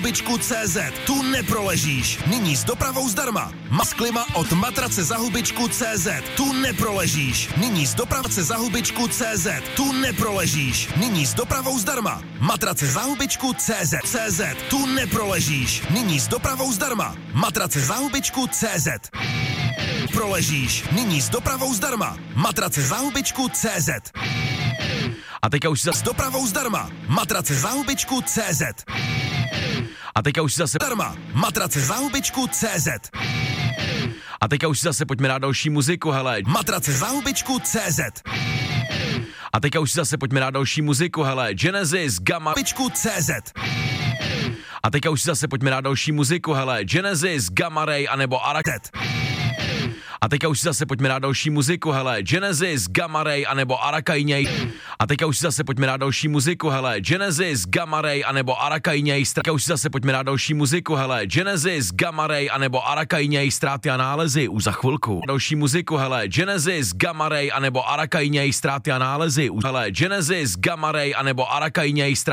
Hubičku.cz. Tu neproležíš. Nyní s dopravou zdarma. Masklima od Matrace za Hubičku.cz. Tu neproležíš. Nyní s dopravce za Hubičku.cz. Tu neproležíš. Nyní s dopravou zdarma. Matrace za Hubičku.cz. Tu neproležíš. Nyní s dopravou zdarma. Matrace za Hubičku.cz. Proležíš. Nyní s dopravou zdarma. Matrace za Hubičku.cz. A teďka už si zase... S dopravou zdarma. Matrace za Hubičku.cz. A teďka už si zase... Zdarma. Matrace za Hubičku.cz. A teďka už si zase pojďme na další muziku, hele. Matrace za Hubičku.cz. A teďka už si zase pojďme na další muziku, hele. Genesis, Gamma... Hubičku.cz. A teďka už si zase pojďme na další muziku, hele. Genesis, Gamma Ray, anebo Araket. A teďka už si zase pojďme na další muziku, hele. Genesis, Gamma Ray, anebo Arakainěj. A teďka už si zase pojďme na další muziku, hele. Genesis, Gamma Ray, anebo Arakainěj. Teďka už si zase pojďme na další muziku, hele. Genesis, Gamma Ray, anebo Arakainěj. Ztráty a nálezy už za chvilku. Další muziku, hele. Genesis, Gamma Ray, anebo Arakainěj. Ztráty a nálezy už. Hele. Genesis, Gamma Ray, anebo Arakainěj.